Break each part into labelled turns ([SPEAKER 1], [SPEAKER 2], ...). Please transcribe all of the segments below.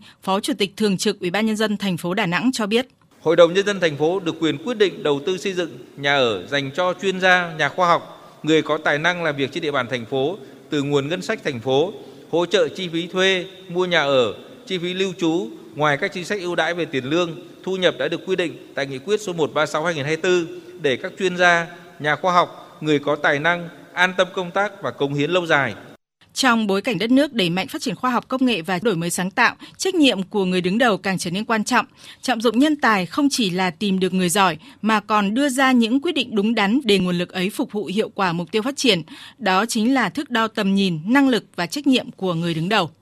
[SPEAKER 1] Phó Chủ tịch Thường trực Ủy ban Nhân dân thành phố Đà Nẵng cho biết.
[SPEAKER 2] Hội đồng Nhân dân thành phố được quyền quyết định đầu tư xây dựng nhà ở dành cho chuyên gia, nhà khoa học, người có tài năng làm việc trên địa bàn thành phố từ nguồn ngân sách thành phố, hỗ trợ chi phí thuê, mua nhà ở, chi phí lưu trú, ngoài các chính sách ưu đãi về tiền lương, thu nhập đã được quy định tại Nghị quyết số 136/2024 để các chuyên gia, nhà khoa học, người có tài năng an tâm công tác và cống hiến lâu dài.
[SPEAKER 1] Trong bối cảnh đất nước đẩy mạnh phát triển khoa học công nghệ và đổi mới sáng tạo, trách nhiệm của người đứng đầu càng trở nên quan trọng. Trọng dụng nhân tài không chỉ là tìm được người giỏi mà còn đưa ra những quyết định đúng đắn để nguồn lực ấy phục vụ hiệu quả mục tiêu phát triển. Đó chính là thước đo tầm nhìn, năng lực và trách nhiệm của người đứng đầu.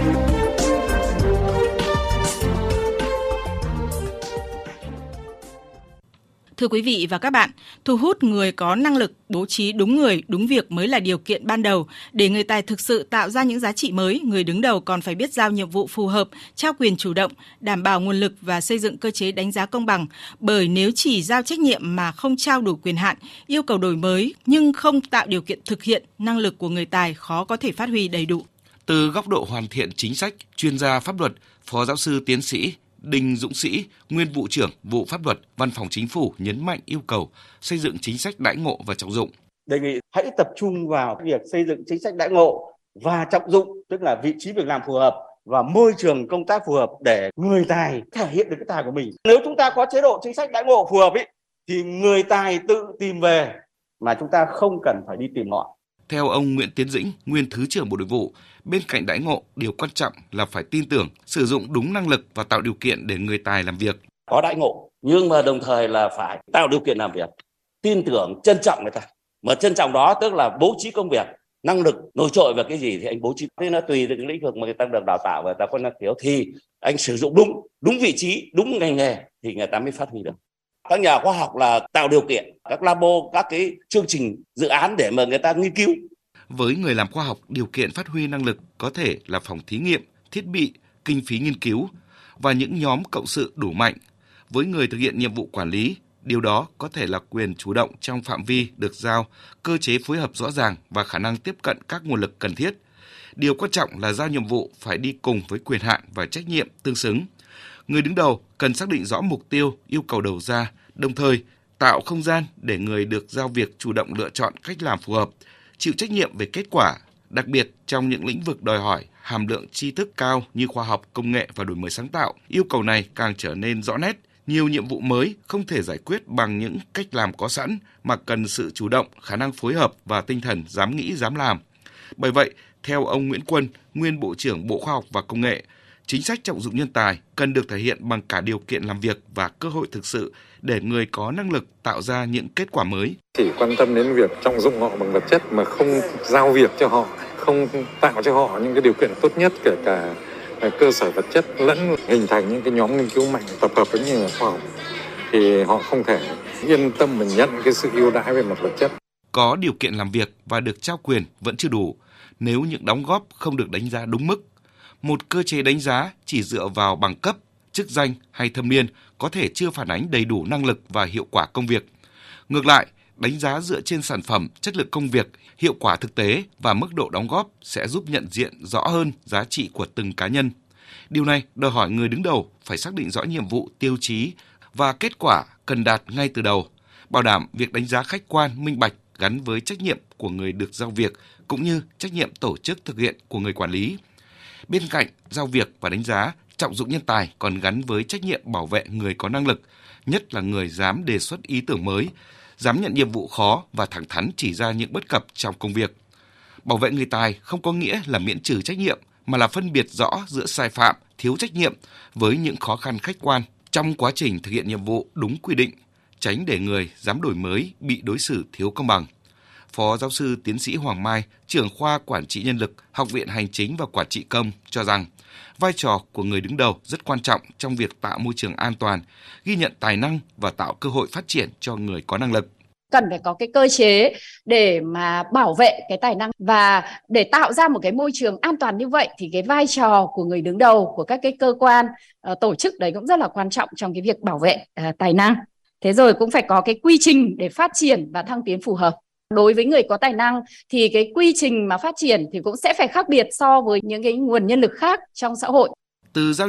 [SPEAKER 1] Thưa quý vị và các bạn, thu hút người có năng lực, bố trí đúng người, đúng việc mới là điều kiện ban đầu. Để người tài thực sự tạo ra những giá trị mới, người đứng đầu còn phải biết giao nhiệm vụ phù hợp, trao quyền chủ động, đảm bảo nguồn lực và xây dựng cơ chế đánh giá công bằng. Bởi nếu chỉ giao trách nhiệm mà không trao đủ quyền hạn, yêu cầu đổi mới nhưng không tạo điều kiện thực hiện, năng lực của người tài khó có thể phát huy đầy đủ.
[SPEAKER 3] Từ góc độ hoàn thiện chính sách, chuyên gia pháp luật, Phó giáo sư tiến sĩ Đinh Dũng Sĩ, nguyên vụ trưởng vụ pháp luật Văn phòng Chính phủ nhấn mạnh yêu cầu xây dựng chính sách đãi ngộ và trọng dụng.
[SPEAKER 4] Đề nghị hãy tập trung vào việc xây dựng chính sách đãi ngộ và trọng dụng, tức là vị trí việc làm phù hợp và môi trường công tác phù hợp để người tài thể hiện được cái tài của mình. Nếu chúng ta có chế độ chính sách đãi ngộ phù hợp thì người tài tự tìm về mà chúng ta không cần phải đi tìm họ.
[SPEAKER 3] Theo ông Nguyễn Tiến Dĩnh, nguyên Thứ trưởng Bộ Nội vụ, bên cạnh đãi ngộ, điều quan trọng là phải tin tưởng, sử dụng đúng năng lực và tạo điều kiện để người tài làm việc.
[SPEAKER 5] Có đãi ngộ, nhưng mà đồng thời là phải tạo điều kiện làm việc, tin tưởng, trân trọng người ta. Mà trân trọng đó tức là bố trí công việc, năng lực nổi trội về cái gì thì anh bố trí. Thế nó tùy từ cái lĩnh vực mà người ta được đào tạo và người ta có năng khiếu thì anh sử dụng đúng vị trí, đúng ngành nghề thì người ta mới phát huy được. Các nhà khoa học là tạo điều kiện, các labo, các cái chương trình dự án để mà người ta nghiên cứu.
[SPEAKER 3] Với người làm khoa học, điều kiện phát huy năng lực có thể là phòng thí nghiệm, thiết bị, kinh phí nghiên cứu và những nhóm cộng sự đủ mạnh. Với người thực hiện nhiệm vụ quản lý, điều đó có thể là quyền chủ động trong phạm vi được giao, cơ chế phối hợp rõ ràng và khả năng tiếp cận các nguồn lực cần thiết. Điều quan trọng là giao nhiệm vụ phải đi cùng với quyền hạn và trách nhiệm tương xứng. Người đứng đầu cần xác định rõ mục tiêu, yêu cầu đầu ra, đồng thời tạo không gian để người được giao việc chủ động lựa chọn cách làm phù hợp, chịu trách nhiệm về kết quả, đặc biệt trong những lĩnh vực đòi hỏi hàm lượng tri thức cao như khoa học, công nghệ và đổi mới sáng tạo. Yêu cầu này càng trở nên rõ nét. Nhiều nhiệm vụ mới không thể giải quyết bằng những cách làm có sẵn mà cần sự chủ động, khả năng phối hợp và tinh thần dám nghĩ, dám làm. Bởi vậy, theo ông Nguyễn Quân, nguyên Bộ trưởng Bộ Khoa học và Công nghệ, chính sách trọng dụng nhân tài cần được thể hiện bằng cả điều kiện làm việc và cơ hội thực sự để người có năng lực tạo ra những kết quả mới.
[SPEAKER 6] Chỉ quan tâm đến việc trọng dụng họ bằng vật chất mà không giao việc cho họ, không tạo cho họ những cái điều kiện tốt nhất, kể cả cơ sở vật chất lẫn hình thành những cái nhóm nghiên cứu mạnh tập hợp với những nhà khoa học, thì họ không thể yên tâm mà nhận cái sự ưu đãi về mặt vật chất.
[SPEAKER 3] Có điều kiện làm việc và được trao quyền vẫn chưa đủ nếu những đóng góp không được đánh giá đúng mức. Một cơ chế đánh giá chỉ dựa vào bằng cấp, chức danh hay thâm niên có thể chưa phản ánh đầy đủ năng lực và hiệu quả công việc. Ngược lại, đánh giá dựa trên sản phẩm, chất lượng công việc, hiệu quả thực tế và mức độ đóng góp sẽ giúp nhận diện rõ hơn giá trị của từng cá nhân. Điều này đòi hỏi người đứng đầu phải xác định rõ nhiệm vụ, tiêu chí và kết quả cần đạt ngay từ đầu, bảo đảm việc đánh giá khách quan, minh bạch gắn với trách nhiệm của người được giao việc cũng như trách nhiệm tổ chức thực hiện của người quản lý. Bên cạnh giao việc và đánh giá, trọng dụng nhân tài còn gắn với trách nhiệm bảo vệ người có năng lực, nhất là người dám đề xuất ý tưởng mới, dám nhận nhiệm vụ khó và thẳng thắn chỉ ra những bất cập trong công việc. Bảo vệ người tài không có nghĩa là miễn trừ trách nhiệm, mà là phân biệt rõ giữa sai phạm, thiếu trách nhiệm với những khó khăn khách quan trong quá trình thực hiện nhiệm vụ đúng quy định, tránh để người dám đổi mới bị đối xử thiếu công bằng. Phó giáo sư tiến sĩ Hoàng Mai, trưởng khoa Quản trị Nhân lực, Học viện Hành chính và Quản trị Công cho rằng, vai trò của người đứng đầu rất quan trọng trong việc tạo môi trường an toàn, ghi nhận tài năng và tạo cơ hội phát triển cho người có năng lực.
[SPEAKER 7] Cần phải có cái cơ chế để mà bảo vệ cái tài năng, và để tạo ra một cái môi trường an toàn như vậy thì cái vai trò của người đứng đầu, của các cái cơ quan, tổ chức đấy cũng rất là quan trọng trong cái việc bảo vệ tài năng. Thế rồi cũng phải có cái quy trình để phát triển và thăng tiến phù hợp. Đối với người có tài năng thì cái quy trình mà phát triển thì cũng sẽ phải khác biệt so với những cái nguồn nhân lực khác trong xã hội.
[SPEAKER 3] Từ giao